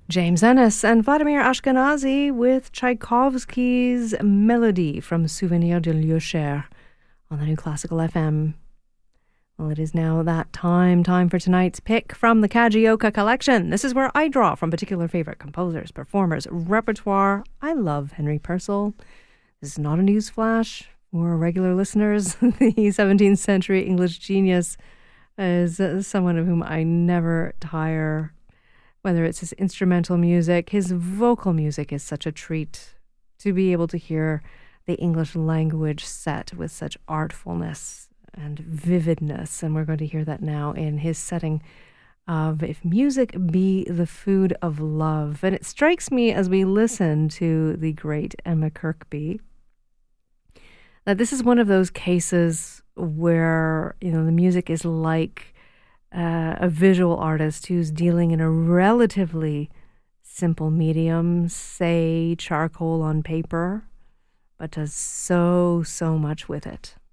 James Ennis and Vladimir Ashkenazy with Tchaikovsky's Melody from Souvenir de Lieu Cher on the New Classical FM. Well, it is now that time for tonight's pick from the Kajioka collection. This is where I draw from particular favorite composers, performers, repertoire. I love Henry Purcell. This is not a news flash for regular listeners. The 17th century English genius is someone of whom I never tire. Whether it's his instrumental music, his vocal music is such a treat to be able to hear the English language set with such artfulness and vividness. And we're going to hear that now in his setting of If Music Be the Food of Love. And it strikes me as we listen to the great Emma Kirkby that this is one of those cases where, the music is like a visual artist who's dealing in a relatively simple medium, say charcoal on paper, but does so much with it.